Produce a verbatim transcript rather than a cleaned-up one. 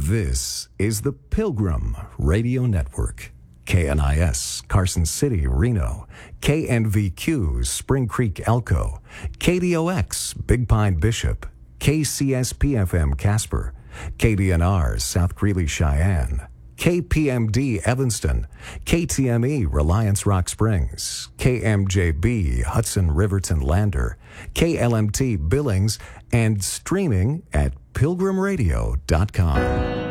This is the Pilgrim Radio Network. K N I S, Carson City, Reno. K N V Q, Spring Creek, Elko. K D O X, Big Pine, Bishop. K C S P F M, Casper. K D N R, South Greeley, Cheyenne. K P M D, Evanston. K T M E, Reliance Rock Springs. K M J B, Hudson Riverton, Lander. K L M T, Billings. And streaming at pilgrim radio dot com.